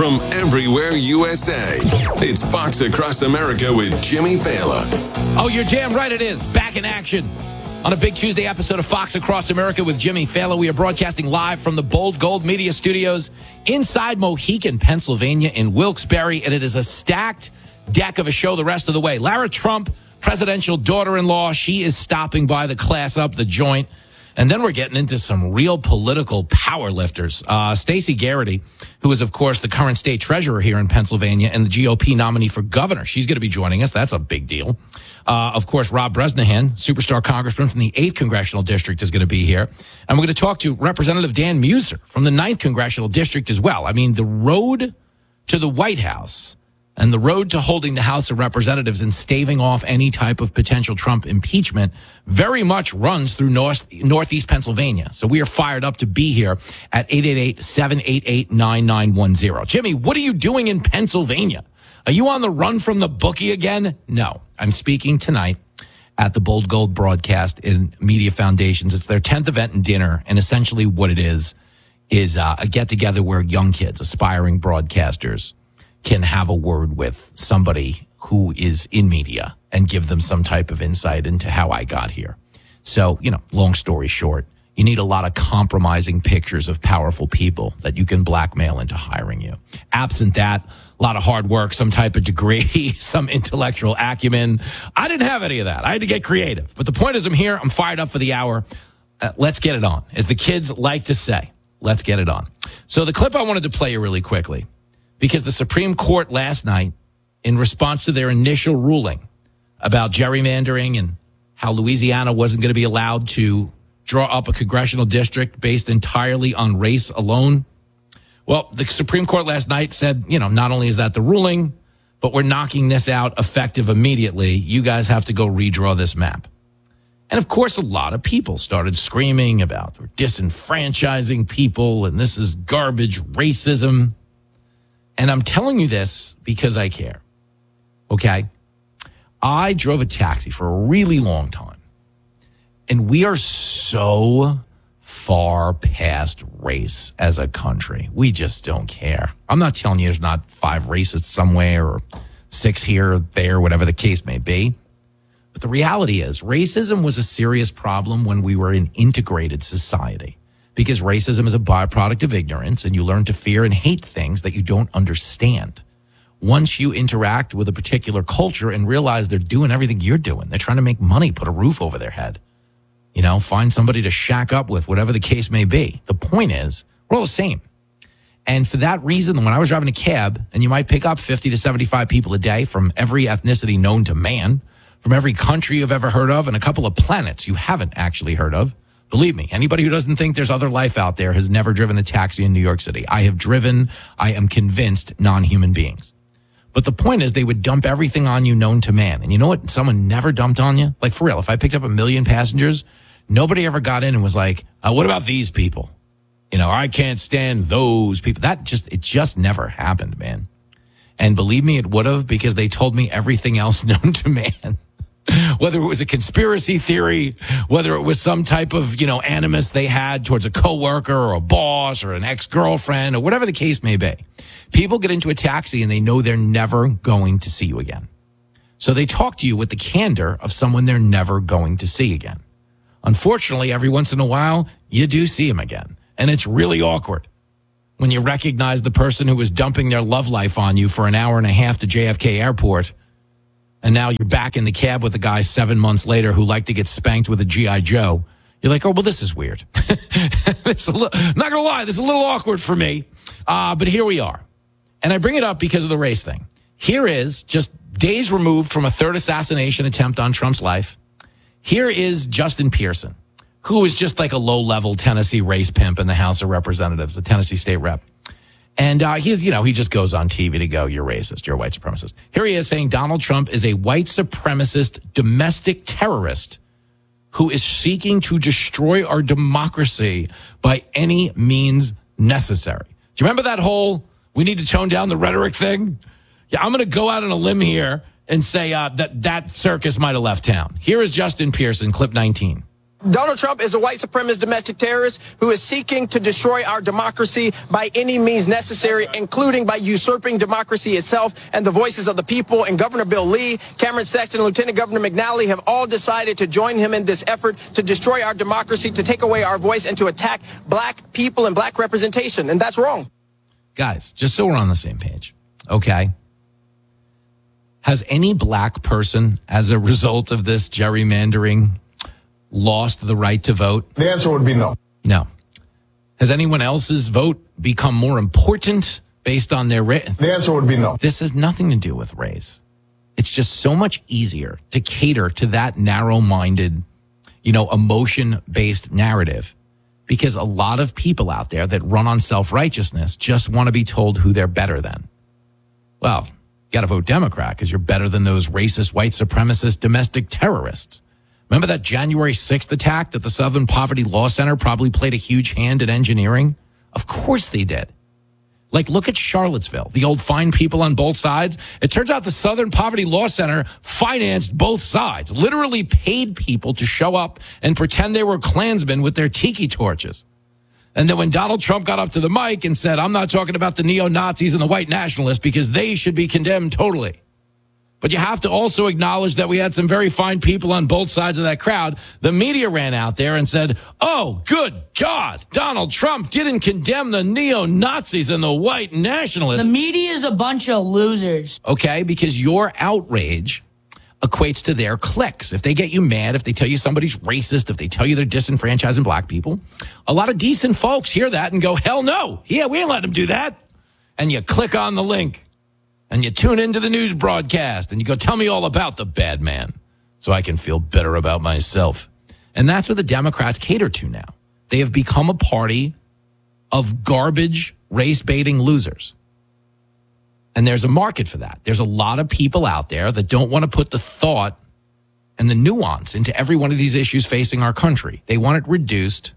from everywhere USA. It's Fox Across America with Jimmy Fallon. Oh, you're damn right it is. Back in action on a big Tuesday episode of Fox Across America with Jimmy Fallon. We are broadcasting live from the Bold Gold Media Studios inside Mohican, Pennsylvania in Wilkes-Barre, and it is a stacked deck of a show the rest of the way. Lara Trump, presidential daughter-in-law, she is stopping by the class up the joint. And then we're getting into some real political power lifters. Stacey Garrity, who is, of course, the current state treasurer here in Pennsylvania and the GOP nominee for governor. She's going to be joining us. That's a big deal. Of course, Rob Bresnahan, superstar congressman from the 8th Congressional District, is going to be here. And we're going to talk to Representative Dan Muser from the 9th Congressional District as well. I mean, the road to the White House and the road to holding the House of Representatives and staving off any type of potential Trump impeachment very much runs through Northeast Pennsylvania. So we are fired up to be here at 888-788-9910. Jimmy, what are you doing in Pennsylvania? Are you on the run from the bookie again? No, I'm speaking tonight at the Bold Gold broadcast in Media Foundations. It's their 10th event and dinner. And essentially what it is a get-together where young kids, aspiring broadcasters, can have a word with somebody who is in media and give them some type of insight into how I got here. So, long story short, you need a lot of compromising pictures of powerful people that you can blackmail into hiring you. Absent that, a lot of hard work, some type of degree, some intellectual acumen. I didn't have any of that. I had to get creative. But the point is I'm here. I'm fired up for the hour. Let's get it on. As the kids like to say, let's get it on. So the clip I wanted to play you really quickly, because the Supreme Court last night, in response to their initial ruling about gerrymandering and how Louisiana wasn't going to be allowed to draw up a congressional district based entirely on race alone. Well, the Supreme Court last night said, not only is that the ruling, but we're knocking this out effective immediately. You guys have to go redraw this map. And of course, a lot of people started screaming about we're disenfranchising people and this is garbage racism. And I'm telling you this because I care, okay? I drove a taxi for a really long time, and we are so far past race as a country. We just don't care. I'm not telling you there's not 5 racists somewhere or 6 here or there, whatever the case may be. But the reality is racism was a serious problem when we were an integrated society. Because racism is a byproduct of ignorance, and you learn to fear and hate things that you don't understand. Once you interact with a particular culture and realize they're doing everything you're doing, they're trying to make money, put a roof over their head, find somebody to shack up with, whatever the case may be. The point is, we're all the same. And for that reason, when I was driving a cab, and you might pick up 50 to 75 people a day from every ethnicity known to man, from every country you've ever heard of, and a couple of planets you haven't actually heard of. Believe me, anybody who doesn't think there's other life out there has never driven a taxi in New York City. I have driven, I am convinced, non-human beings. But the point is they would dump everything on you known to man. And you know what someone never dumped on you? Like, for real, if I picked up 1 million passengers, nobody ever got in and was like, what about these people? I can't stand those people. It just never happened, man. And believe me, it would have, because they told me everything else known to man. Whether it was a conspiracy theory, whether it was some type of, animus they had towards a coworker or a boss or an ex-girlfriend or whatever the case may be. People get into a taxi and they know they're never going to see you again. So they talk to you with the candor of someone they're never going to see again. Unfortunately, every once in a while, you do see them again. And it's really awkward when you recognize the person who was dumping their love life on you for an hour and a half to JFK Airport. And now you're back in the cab with a guy 7 months later who liked to get spanked with a G.I. Joe. You're like, oh, well, this is weird. Not going to lie, this is a little awkward for me. But here we are. And I bring it up because of the race thing. Here is, just days removed from a 3rd assassination attempt on Trump's life, here is Justin Pearson, who is just like a low-level Tennessee race pimp in the House of Representatives, the Tennessee state rep. And he just goes on TV to go, you're racist, you're a white supremacist. Here he is saying Donald Trump is a white supremacist domestic terrorist who is seeking to destroy our democracy by any means necessary. Do you remember that whole, we need to tone down the rhetoric thing? Yeah, I'm going to go out on a limb here and say that circus might have left town. Here is Justin Pearson, clip 19. Donald Trump is a white supremacist domestic terrorist who is seeking to destroy our democracy by any means necessary, including by usurping democracy itself. And the voices of the people and Governor Bill Lee, Cameron Sexton, and Lieutenant Governor McNally have all decided to join him in this effort to destroy our democracy, to take away our voice, and to attack black people and black representation. And that's wrong. Guys, just so we're on the same page, okay? Has any black person, as a result of this gerrymandering, lost the right to vote? The answer would be no. No. Has anyone else's vote become more important based on their race? The answer would be no. This has nothing to do with race. It's just so much easier to cater to that narrow-minded, emotion-based narrative, because a lot of people out there that run on self-righteousness just want to be told who they're better than. Well, you got to vote Democrat because you're better than those racist, white supremacist, domestic terrorists. Remember that January 6th attack that the Southern Poverty Law Center probably played a huge hand in engineering? Of course they did. Like, look at Charlottesville, the old fine people on both sides. It turns out the Southern Poverty Law Center financed both sides, literally paid people to show up and pretend they were Klansmen with their tiki torches. And then when Donald Trump got up to the mic and said, I'm not talking about the neo-Nazis and the white nationalists because they should be condemned totally. But you have to also acknowledge that we had some very fine people on both sides of that crowd. The media ran out there and said, oh, good God, Donald Trump didn't condemn the neo-Nazis and the white nationalists. The media is a bunch of losers. Okay, because your outrage equates to their clicks. If they get you mad, if they tell you somebody's racist, if they tell you they're disenfranchising black people, a lot of decent folks hear that and go, hell no. Yeah, we ain't letting them do that. And you click on the link. And you tune into the news broadcast and you go, tell me all about the bad man so I can feel better about myself. And that's what the Democrats cater to now. They have become a party of garbage, race-baiting losers. And there's a market for that. There's a lot of people out there that don't want to put the thought and the nuance into every one of these issues facing our country. They want it reduced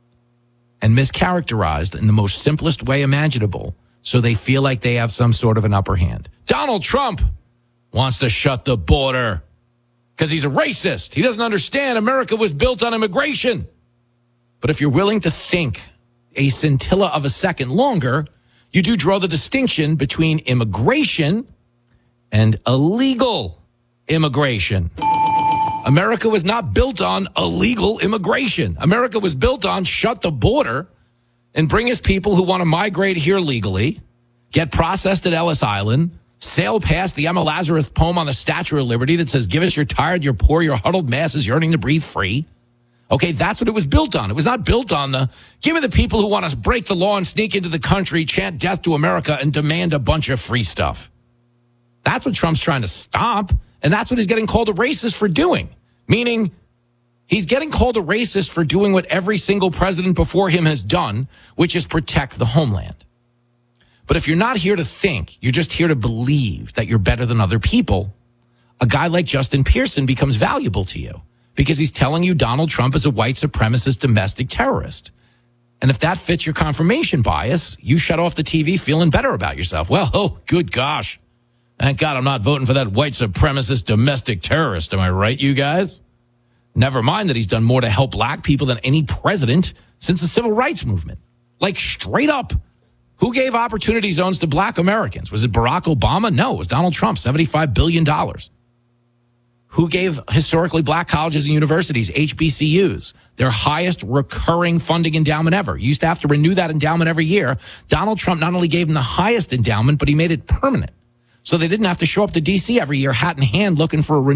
and mischaracterized in the most simplest way imaginable, so they feel like they have some sort of an upper hand. Donald Trump wants to shut the border because he's a racist. He doesn't understand America was built on immigration. But if you're willing to think a scintilla of a second longer, you do draw the distinction between immigration and illegal immigration. America was not built on illegal immigration. America was built on shut the border and bring us people who want to migrate here legally, get processed at Ellis Island, sail past the Emma Lazarus poem on the Statue of Liberty that says, give us your tired, your poor, your huddled masses yearning to breathe free. Okay, that's what it was built on. It was not built on give me the people who want to break the law and sneak into the country, chant death to America, and demand a bunch of free stuff. That's what Trump's trying to stop, and that's what he's getting called a racist for doing, meaning he's getting called a racist for doing what every single president before him has done, which is protect the homeland. But if you're not here to think, you're just here to believe that you're better than other people, a guy like Justin Pearson becomes valuable to you because he's telling you Donald Trump is a white supremacist domestic terrorist. And if that fits your confirmation bias, you shut off the TV feeling better about yourself. Well, oh, good gosh. Thank God I'm not voting for that white supremacist domestic terrorist. Am I right, you guys? Never mind that he's done more to help black people than any president since the civil rights movement. Like, straight up, who gave opportunity zones to black Americans? Was it Barack Obama? No, it was Donald Trump, $75 billion. Who gave historically black colleges and universities, HBCUs, their highest recurring funding endowment ever? You used to have to renew that endowment every year. Donald Trump not only gave them the highest endowment, but he made it permanent. So they didn't have to show up to D.C. every year, hat in hand, looking for a